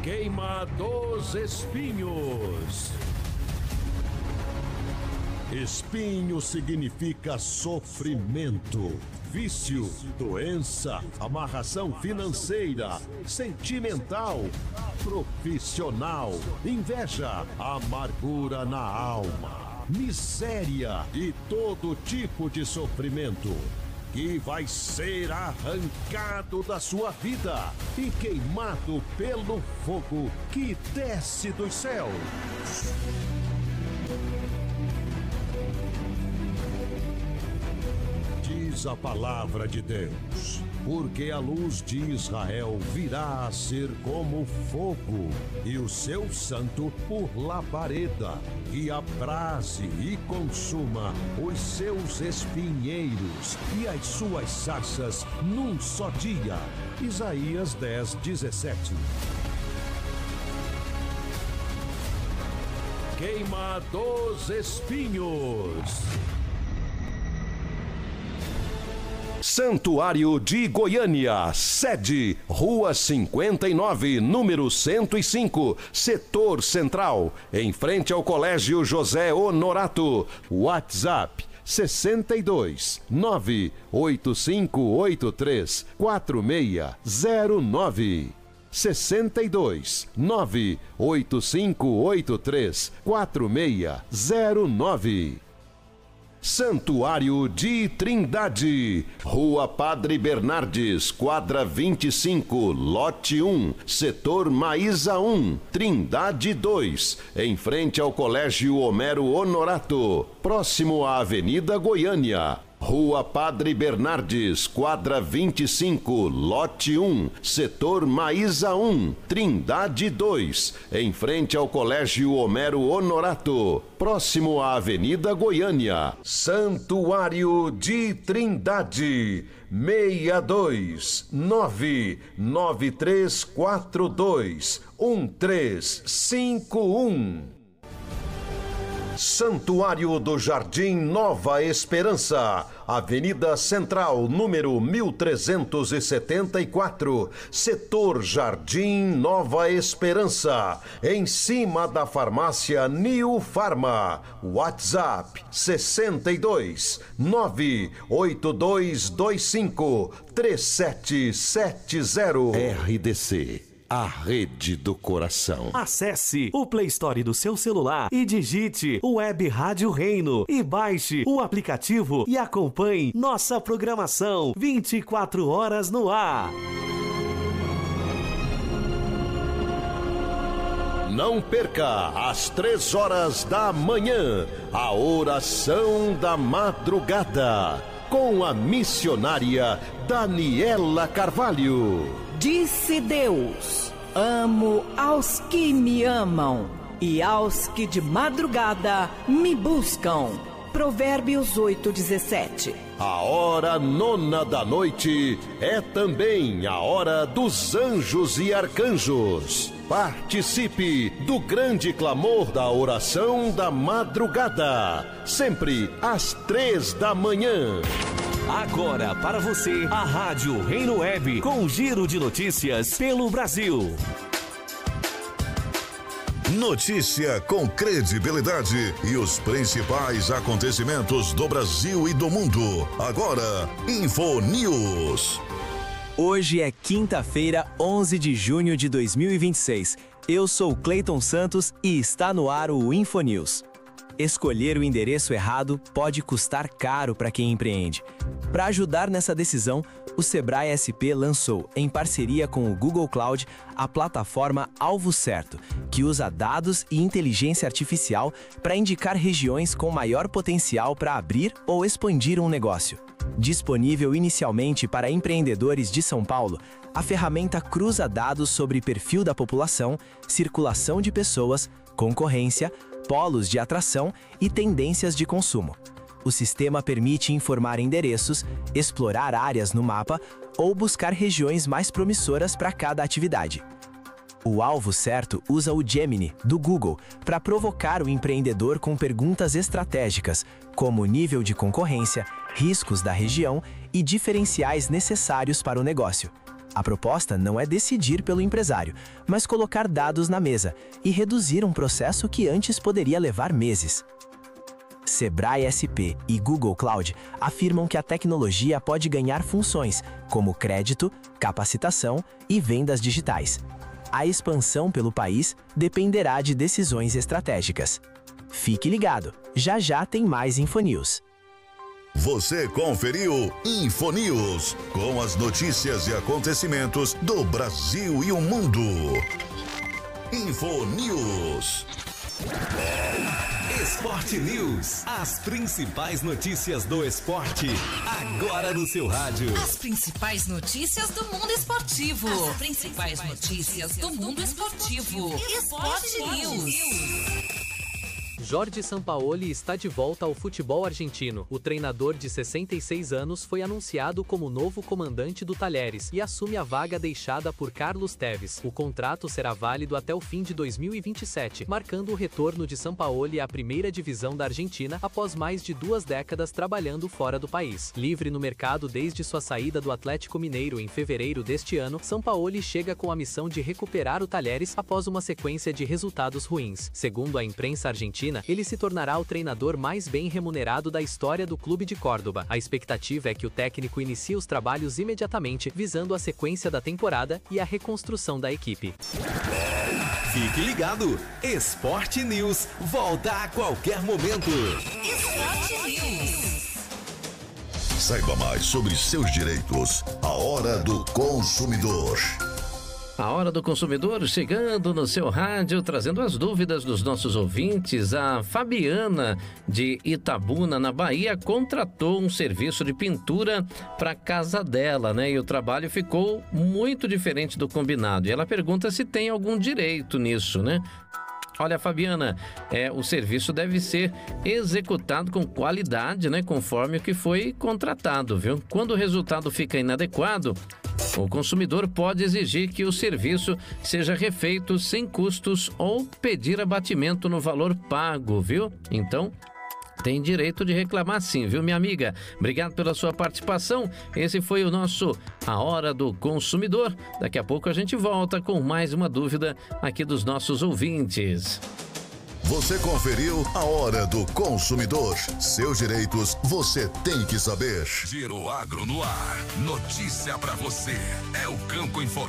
Queima dos espinhos. Espinho significa sofrimento, vício, doença, amarração financeira, sentimental, profissional, inveja, amargura na alma, miséria e todo tipo de sofrimento que vai ser arrancado da sua vida e queimado pelo fogo que desce dos céus. Diz a palavra de Deus, porque a luz de Israel virá a ser como fogo, e o seu santo por labareda, que abrase e consuma os seus espinheiros e as suas sarças num só dia. Isaías 10:17. Queima dos espinhos. Santuário de Goiânia, sede, Rua 59, número 105, Setor Central, em frente ao Colégio José Honorato. WhatsApp 62 98583 4609. 62 98583 4609. Santuário de Trindade, Rua Padre Bernardes, quadra 25, lote 1, setor Maísa 1, Trindade 2, em frente ao Colégio Homero Honorato, próximo à Avenida Goiânia. Rua Padre Bernardes, quadra 25, lote 1, setor Maísa 1, Trindade 2, em frente ao Colégio Homero Honorato, próximo à Avenida Goiânia. Santuário de Trindade, 62 99342 1351. Santuário do Jardim Nova Esperança, Avenida Central, número 1374, setor Jardim Nova Esperança, em cima da farmácia New Farma. WhatsApp 62 98225 3770. RDC. A rede do coração. Acesse o Play Store do seu celular e digite Web Rádio Reino e baixe o aplicativo e acompanhe nossa programação 24 horas no ar. Não perca às 3 horas da manhã a oração da madrugada com a missionária Daniela Carvalho. Disse Deus: amo aos que me amam e aos que de madrugada me buscam. Provérbios 8:17. A hora nona da noite é também a hora dos anjos e arcanjos. Participe do grande clamor da oração da madrugada, sempre às 3 da manhã. Agora para você, a Rádio Reino Web, com um giro de notícias pelo Brasil. Notícia com credibilidade e os principais acontecimentos do Brasil e do mundo. Agora, InfoNews. Hoje é quinta-feira, 11 de junho de 2026. Eu sou Cleiton Santos e está no ar o InfoNews. Escolher o endereço errado pode custar caro para quem empreende. Para ajudar nessa decisão, o Sebrae SP lançou, em parceria com o Google Cloud, a plataforma Alvo Certo, que usa dados e inteligência artificial para indicar regiões com maior potencial para abrir ou expandir um negócio. Disponível inicialmente para empreendedores de São Paulo, a ferramenta cruza dados sobre perfil da população, circulação de pessoas, concorrência, polos de atração e tendências de consumo. O sistema permite informar endereços, explorar áreas no mapa ou buscar regiões mais promissoras para cada atividade. O Alvo Certo usa o Gemini, do Google, para provocar o empreendedor com perguntas estratégicas, como nível de concorrência, riscos da região e diferenciais necessários para o negócio. A proposta não é decidir pelo empresário, mas colocar dados na mesa e reduzir um processo que antes poderia levar meses. Sebrae SP e Google Cloud afirmam que a tecnologia pode ganhar funções como crédito, capacitação e vendas digitais. A expansão pelo país dependerá de decisões estratégicas. Fique ligado, já já tem mais InfoNews. Você conferiu InfoNews, com as notícias e acontecimentos do Brasil e o mundo. InfoNews. Esporte News. As principais notícias do esporte, agora no seu rádio. As principais notícias do mundo esportivo. As principais notícias do mundo esportivo. Esporte News. Jorge Sampaoli está de volta ao futebol argentino. O treinador de 66 anos foi anunciado como novo comandante do Talheres e assume a vaga deixada por Carlos Tevez. O contrato será válido até o fim de 2027, marcando o retorno de Sampaoli à primeira divisão da Argentina após mais de 2 décadas trabalhando fora do país. Livre no mercado desde sua saída do Atlético Mineiro em fevereiro deste ano, Sampaoli chega com a missão de recuperar o Talheres após uma sequência de resultados ruins. Segundo a imprensa argentina, ele se tornará o treinador mais bem remunerado da história do clube de Córdoba. A expectativa é que o técnico inicie os trabalhos imediatamente, visando a sequência da temporada e a reconstrução da equipe. Fique ligado, Esporte News volta a qualquer momento. Esporte News. Saiba mais sobre seus direitos. A Hora do Consumidor. A Hora do Consumidor chegando no seu rádio, trazendo as dúvidas dos nossos ouvintes. A Fabiana, de Itabuna, na Bahia, contratou um serviço de pintura para a casa dela, né? E o trabalho ficou muito diferente do combinado. E ela pergunta se tem algum direito nisso, né? Olha, Fabiana, o serviço deve ser executado com qualidade, né? Conforme o que foi contratado, viu? Quando o resultado fica inadequado, o consumidor pode exigir que o serviço seja refeito sem custos ou pedir abatimento no valor pago, viu? Então, tem direito de reclamar sim, viu, minha amiga? Obrigado pela sua participação. Esse foi o nosso A Hora do Consumidor. Daqui a pouco a gente volta com mais uma dúvida aqui dos nossos ouvintes. Você conferiu A Hora do Consumidor. Seus direitos você tem que saber. Giro Agro no ar. Notícia pra você. É o Campo Informado.